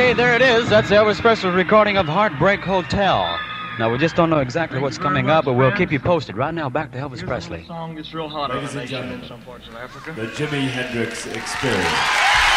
Okay, there it is. That's Elvis Presley's recording of Heartbreak Hotel. Now, we just don't know exactly what's coming up, but we'll keep you posted. Right now, back to Elvis Presley. The song gets real hot Ladies on and the nation gentlemen, in some parts of Africa. the Jimi Hendrix Experience.